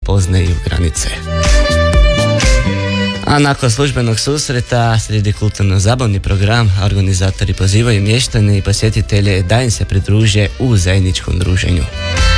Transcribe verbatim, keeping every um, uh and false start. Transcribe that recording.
poznaju granice. A nakon službenog susreta slijedi kulturno-zabavni program, a organizatori pozivaju mještane i posjetitelje da im se pridruže u zajedničkom druženju.